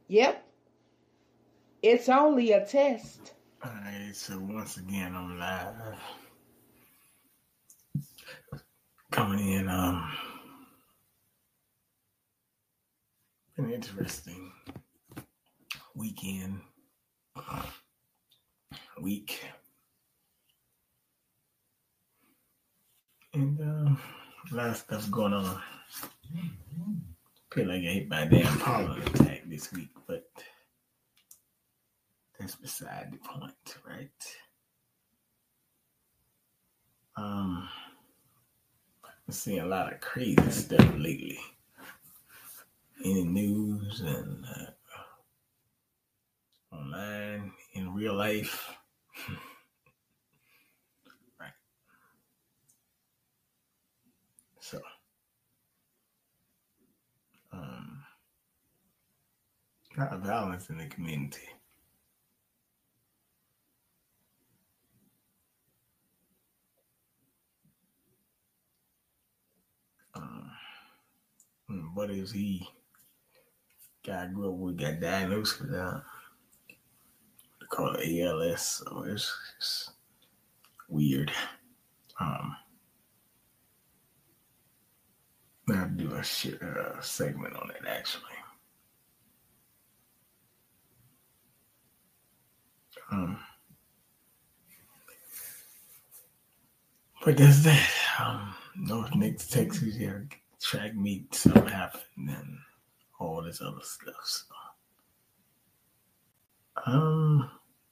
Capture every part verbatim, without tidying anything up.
Yep. It's only a test. Alright, so once again I'm live. Coming in, um an interesting weekend week. And um a lot of stuff going on. Feel like I hit my damn pollen attack this week, but that's beside the point, right? Um, I'm seeing a lot of crazy stuff lately in the news and uh, online, in real life. Right. So, um, a lot of violence in the community. Um, what is he? Guy I grew up with got diagnosed with uh, they call it A L S, so it's, it's weird. Um, I'll do a shit, uh, segment on it actually. Um, but there's that. Um, North Nix, Texas, yeah, track meet, something happened, and all this other stuff. So, um,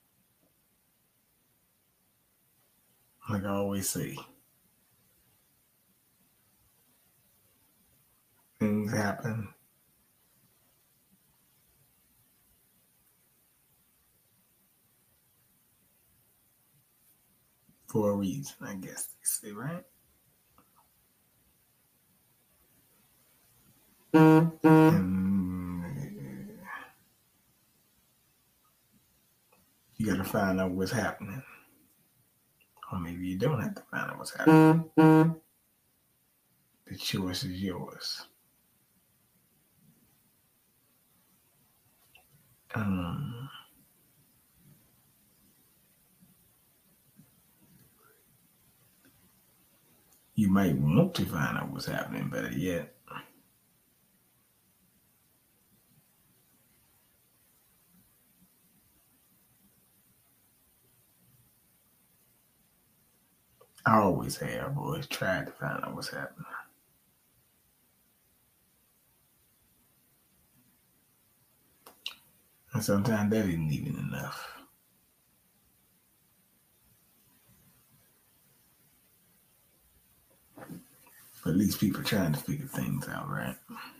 like I always say, things happen for a reason, I guess they say, right? And you gotta find out what's happening. Or maybe you don't have to find out what's happening. The choice is yours. Um, you might want to find out what's happening, better yet. I always have, always tried to find out what's happening. And sometimes that isn't even enough. But at least people are trying to figure things out, right?